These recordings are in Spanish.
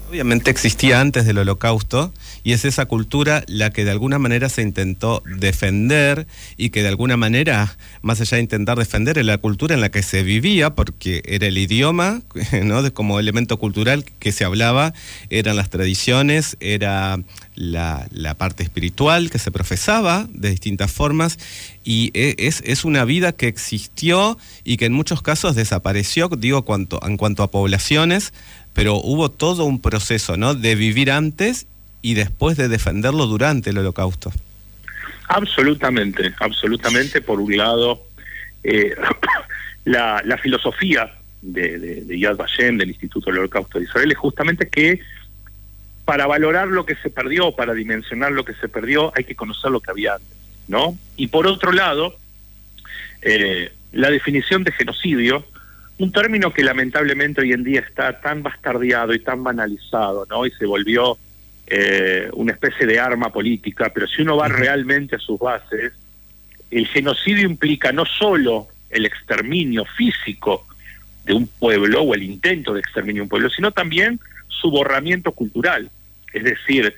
Obviamente existía antes del Holocausto y es esa cultura la que de alguna manera se intentó defender y que de alguna manera, más allá de intentar defender, era la cultura en la que se vivía porque era el idioma, ¿no? Como elemento cultural que se hablaba, eran las tradiciones, era la parte espiritual que se profesaba de distintas formas y es una vida que existió y que en muchos casos desapareció, digo, en cuanto a poblaciones, pero hubo todo un proceso, ¿no? De vivir antes y después de defenderlo durante el Holocausto. Absolutamente, absolutamente. Por un lado, la filosofía de Yad Vashem, del Instituto del Holocausto de Israel, es justamente que para valorar lo que se perdió, para dimensionar lo que se perdió, hay que conocer lo que había antes, ¿no? Y por otro lado, la definición de genocidio, un término que lamentablemente hoy en día está tan bastardeado y tan banalizado, ¿no? Y se volvió una especie de arma política, pero si uno va realmente a sus bases, el genocidio implica no solo el exterminio físico de un pueblo o el intento de exterminio de un pueblo, sino también su borramiento cultural, es decir,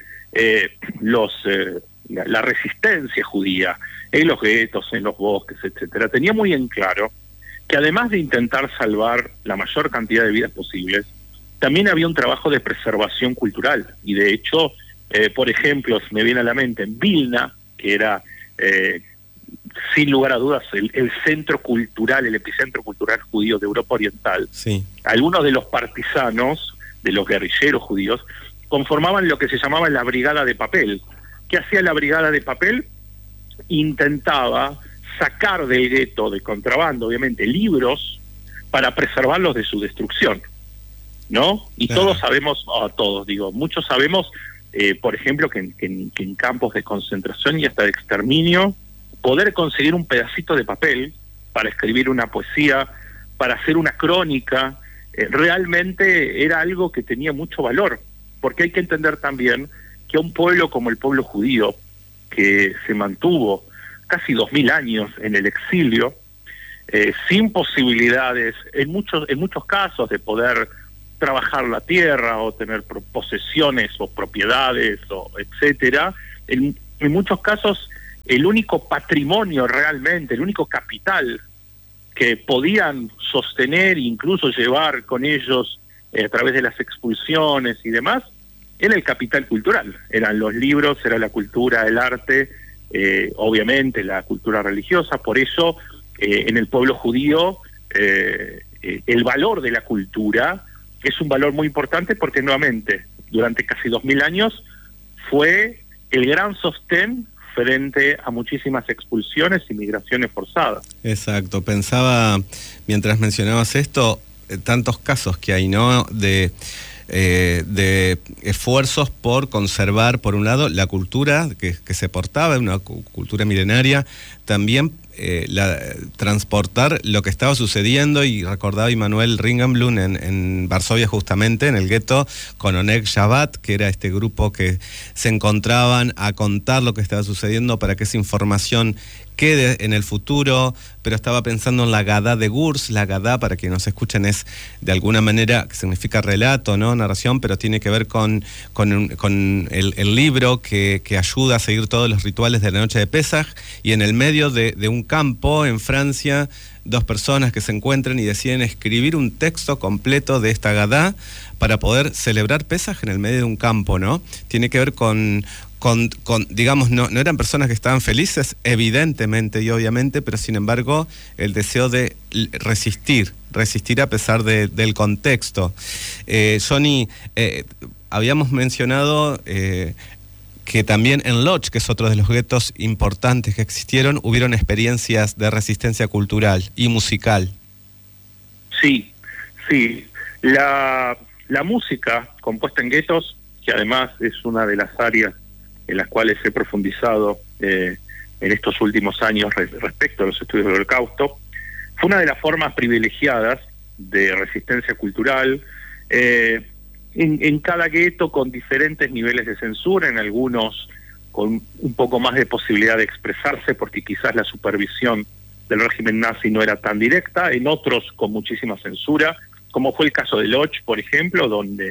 la resistencia judía en los guetos, en los bosques, etcétera. Tenía muy en claro que además de intentar salvar la mayor cantidad de vidas posibles, también había un trabajo de preservación cultural. Y de hecho, por ejemplo, me viene a la mente en Vilna, que era, sin lugar a dudas, el centro cultural, el epicentro cultural judío de Europa Oriental. Sí. Algunos de los partisanos, de los guerrilleros judíos, conformaban lo que se llamaba la Brigada de Papel. ¿Qué hacía la Brigada de Papel? Intentaba sacar del gueto de contrabando, obviamente, libros para preservarlos de su destrucción, ¿no? Y claro, todos sabemos, muchos sabemos, por ejemplo, que en campos de concentración y hasta de exterminio, poder conseguir un pedacito de papel para escribir una poesía, para hacer una crónica, realmente era algo que tenía mucho valor, porque hay que entender también que un pueblo como el pueblo judío, que se mantuvo casi 2000 años en el exilio, sin posibilidades, en muchos casos, de poder trabajar la tierra o tener posesiones o propiedades, o etcétera. En muchos casos, el único patrimonio realmente, el único capital que podían sostener e incluso llevar con ellos a través de las expulsiones y demás, era el capital cultural. Eran los libros, era la cultura, el arte, obviamente la cultura religiosa. Por eso en el pueblo judío el valor de la cultura es un valor muy importante, porque nuevamente durante casi 2000 años fue el gran sostén frente a muchísimas expulsiones y migraciones forzadas. Exacto, pensaba mientras mencionabas esto, tantos casos que hay, ¿no? De esfuerzos por conservar, por un lado, la cultura que se portaba, una cultura milenaria, también transportar lo que estaba sucediendo, y recordaba Immanuel Ringenblum en Varsovia, justamente, en el gueto, con Oneg Shabbat, que era este grupo que se encontraban a contar lo que estaba sucediendo para que esa información quede en el futuro, pero estaba pensando en la Gadá de Gurs. La Gadá, para quienes nos escuchen, es de alguna manera, que significa relato, ¿no? Narración, pero tiene que ver con el libro que ayuda a seguir todos los rituales de la noche de Pesaj, y en el medio de un campo en Francia, dos personas que se encuentran y deciden escribir un texto completo de esta Gadá para poder celebrar Pesaj en el medio de un campo, ¿no? Tiene que ver con digamos, no eran personas que estaban felices, evidentemente y obviamente, pero sin embargo el deseo de resistir a pesar del contexto. Johnny, habíamos mencionado que también en Lodz, que es otro de los guetos importantes que existieron, hubieron experiencias de resistencia cultural y musical. Sí. La música compuesta en guetos, que además es una de las áreas en las cuales he profundizado en estos últimos años respecto a los estudios del Holocausto, fue una de las formas privilegiadas de resistencia cultural, en cada gueto con diferentes niveles de censura, en algunos con un poco más de posibilidad de expresarse, porque quizás la supervisión del régimen nazi no era tan directa, en otros con muchísima censura, como fue el caso de Lodz, por ejemplo, donde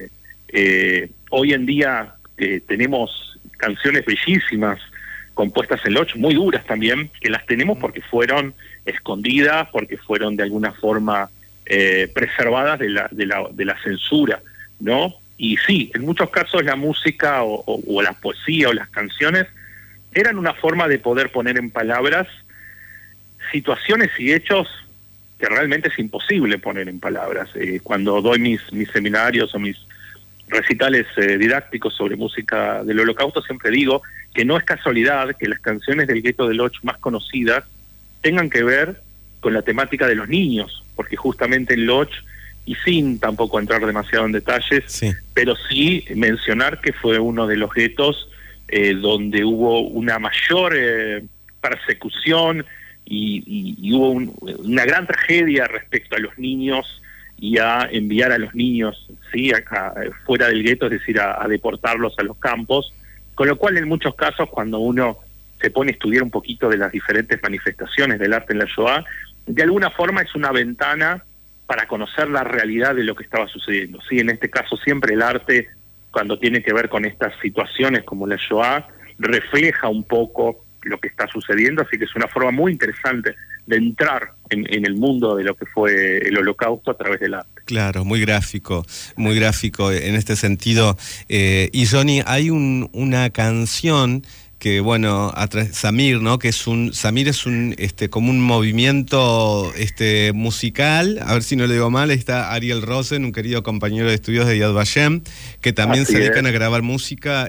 Hoy en día tenemos canciones bellísimas compuestas en Lodge, muy duras también, que las tenemos porque fueron escondidas, porque fueron de alguna forma preservadas de la censura, ¿no? Y sí, en muchos casos la música o la poesía o las canciones eran una forma de poder poner en palabras situaciones y hechos que realmente es imposible poner en palabras. Cuando doy mis seminarios o mis recitales didácticos sobre música del Holocausto, siempre digo que no es casualidad que las canciones del gueto de Lodz más conocidas tengan que ver con la temática de los niños, porque justamente en Lodz, y sin tampoco entrar demasiado en detalles, sí, pero sí mencionar que fue uno de los guetos donde hubo una mayor persecución y hubo una gran tragedia respecto a los niños y a enviar a los niños, ¿sí?, acá, fuera del gueto, es decir, a deportarlos a los campos, con lo cual en muchos casos cuando uno se pone a estudiar un poquito de las diferentes manifestaciones del arte en la Shoah, de alguna forma es una ventana para conocer la realidad de lo que estaba sucediendo. Sí, en este caso siempre el arte, cuando tiene que ver con estas situaciones como la Shoah, refleja un poco lo que está sucediendo, así que es una forma muy interesante de entrar en el mundo de lo que fue el Holocausto a través del arte. Claro, muy gráfico en este sentido. Y Johnny, hay una canción que, bueno, Samir, ¿no? Que Samir es como un movimiento musical, a ver si no le digo mal, está Ariel Rosen, un querido compañero de estudios de Yad Vashem, que también se dedican a grabar música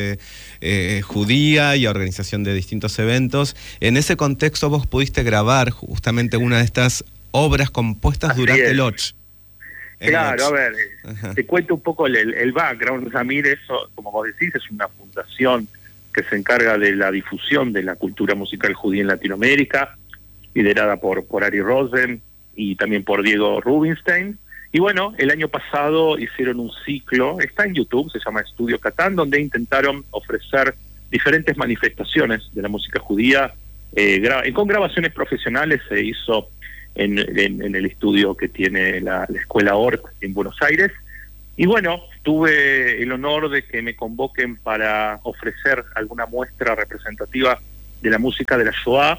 judía y a organización de distintos eventos. En ese contexto vos pudiste grabar justamente una de estas obras compuestas durante Lodz. Claro, a ver, te cuento un poco el background. Samir, eso, como vos decís, es una fundación que se encarga de la difusión de la cultura musical judía en Latinoamérica, liderada por Ari Rosen y también por Diego Rubinstein. Y bueno, el año pasado hicieron un ciclo, está en YouTube, se llama Estudio Catán, donde intentaron ofrecer diferentes manifestaciones de la música judía, con grabaciones profesionales. Se hizo en el estudio que tiene la Escuela Ort en Buenos Aires. Y bueno, tuve el honor de que me convoquen para ofrecer alguna muestra representativa de la música de la Shoah,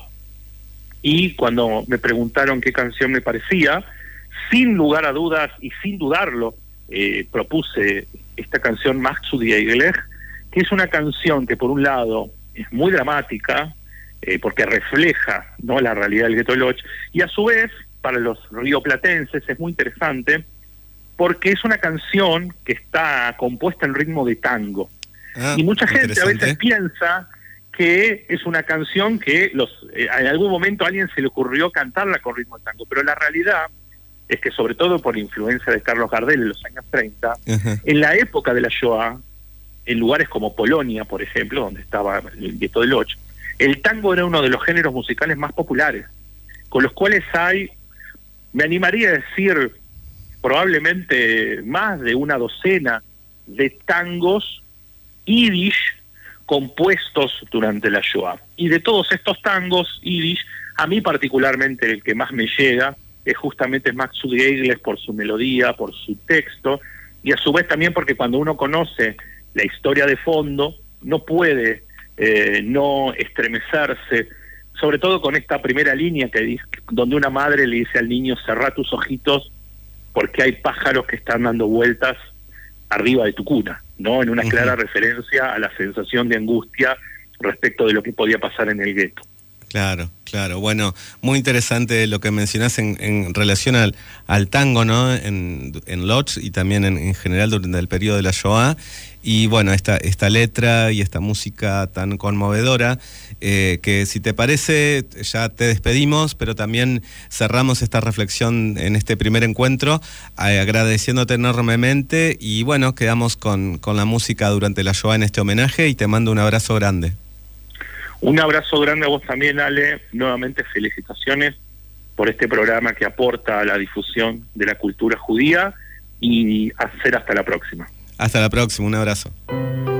y cuando me preguntaron qué canción me parecía, sin lugar a dudas y sin dudarlo, propuse esta canción Maxu Diegelech, que es una canción que por un lado es muy dramática, porque refleja, ¿no?, la realidad del gueto de Lodz, y a su vez, para los rioplatenses es muy interesante, porque es una canción que está compuesta en ritmo de tango. Y mucha gente a veces piensa que es una canción que en algún momento a alguien se le ocurrió cantarla con ritmo de tango, pero la realidad es que, sobre todo por influencia de Carlos Gardel en los años 30, en la época de la Shoah, en lugares como Polonia, por ejemplo, donde estaba el gueto de Lodz, el tango era uno de los géneros musicales más populares, con los cuales hay, me animaría a decir, probablemente más de una docena de tangos yiddish compuestos durante la Shoah. Y de todos estos tangos yiddish, a mí particularmente el que más me llega es justamente Maxu Diegelech, por su melodía, por su texto, y a su vez también porque cuando uno conoce la historia de fondo, no puede no estremecerse, sobre todo con esta primera línea que dice, donde una madre le dice al niño: cerrá tus ojitos porque hay pájaros que están dando vueltas arriba de tu cuna, ¿no? En una clara referencia a la sensación de angustia respecto de lo que podía pasar en el gueto. Claro. Bueno, muy interesante lo que mencionás en relación al tango, ¿no? En Lodz y también en general durante el periodo de la Shoah. Y bueno, esta letra y esta música tan conmovedora, que si te parece, ya te despedimos, pero también cerramos esta reflexión en este primer encuentro, agradeciéndote enormemente, y bueno, quedamos con la música durante la Shoah en este homenaje, y te mando un abrazo grande. Un abrazo grande a vos también, Ale. Nuevamente felicitaciones por este programa que aporta a la difusión de la cultura judía, y hasta la próxima. Hasta la próxima, un abrazo.